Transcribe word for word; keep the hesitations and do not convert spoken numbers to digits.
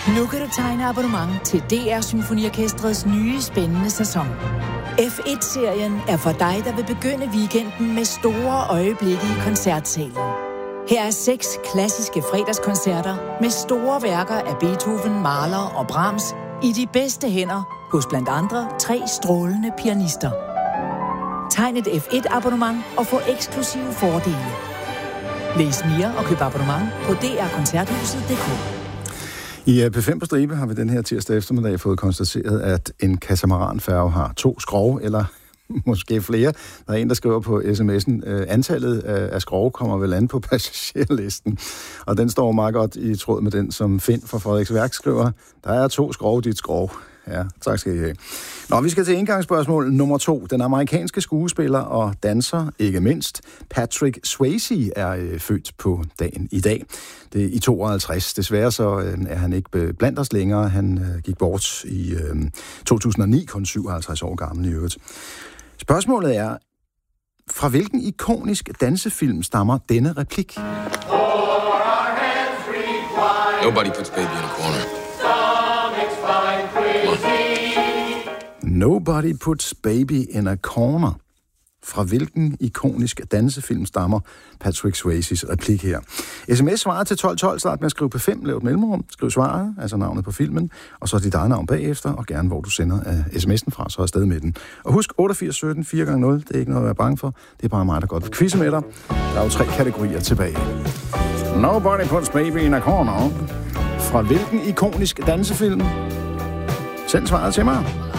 Nu kan du tegne abonnement til D R Symfoniorkestrets nye spændende sæson. F et-serien er for dig, der vil begynde weekenden med store øjeblikke i koncertsalen. Her er seks klassiske fredagskoncerter med store værker af Beethoven, Mahler og Brahms i de bedste hænder hos blandt andre tre strålende pianister. Tegn et F et-abonnement og få eksklusive fordele. Læs mere og køb abonnement på d r koncerthuset punktum d k. I P fem på stribe har vi den her tirsdag eftermiddag fået konstateret, at en katamaranfærge har to skrog, eller måske flere. Der er en, der skriver på sms'en, øh, antallet af, af skrog kommer vel an på passagerlisten. Og den står meget godt i tråd med den, som Finn fra Frederiksværk skriver. Der er to skrog, dit skrog. Ja, tak skal I have. Nå, vi skal til indgangsspørgsmål nummer to. Den amerikanske skuespiller og danser, ikke mindst, Patrick Swayze er øh, født på dagen i dag. Det er i tooghalvtreds. Desværre så øh, er han ikke blandt os længere. Han øh, gik bort i øh, to tusind og ni, kun syvoghalvtreds år gammel i øvrigt. Spørgsmålet er, fra hvilken ikonisk dansefilm stammer denne replik? Nobody puts baby in a corner. Nobody puts baby in a corner. Fra hvilken ikonisk dansefilm stammer Patrick Swayzes replik her? sms svaret til tolv tolv, start med at skrive P fem, lav et mellemrum, skriv svaret, altså navnet på filmen, og så dit eget navn bagefter, og gerne hvor du sender uh, sms'en fra, så er afsted med den. Og husk otteogfirs sytten fire gange nul, det er ikke noget at være bange for, det er bare mig, der godt vil quizze med dig. Der er jo tre kategorier tilbage. Nobody puts baby in a corner. Fra hvilken ikonisk dansefilm? Send svaret til mig.